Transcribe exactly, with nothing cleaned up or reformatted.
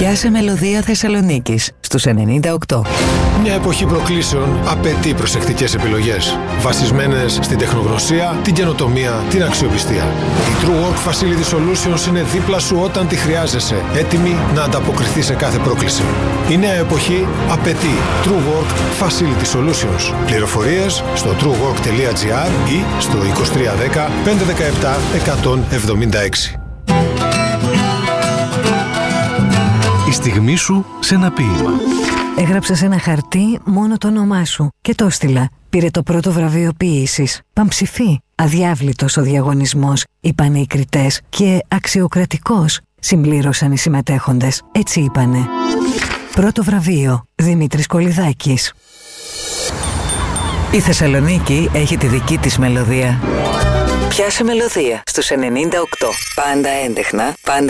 Πιάσε μελωδία Θεσσαλονίκης στους ενενήντα οκτώ. Μια εποχή προκλήσεων απαιτεί προσεκτικές επιλογές, βασισμένες στην τεχνογνωσία, την καινοτομία, την αξιοπιστία. Η True Work Facility Solutions είναι δίπλα σου όταν τη χρειάζεσαι, έτοιμη να ανταποκριθεί σε κάθε πρόκληση. Η νέα εποχή απαιτεί True Work Facility Solutions. Πληροφορίες στο truework τελεία gr ή στο είκοσι τρία δέκα πεντακόσια δεκαεπτά εκατόν εβδομήντα έξι. Η στιγμή σου σε ένα ποίημα. Έγραψα σε ένα χαρτί μόνο το όνομά σου και το έστειλα. Πήρε το πρώτο βραβείο ποίησης. Παμψηφί. Αδιάβλητος ο διαγωνισμός, είπανε οι κριτές, και αξιοκρατικός, συμπλήρωσαν οι συμμετέχοντες. Έτσι είπανε. Πρώτο βραβείο. Δημήτρης Κολιδάκης. Η Θεσσαλονίκη έχει τη δική της μελωδία. Πιάσε μελωδία στους ενενήντα οκτώ. Πάντα έντεχνα, πάντα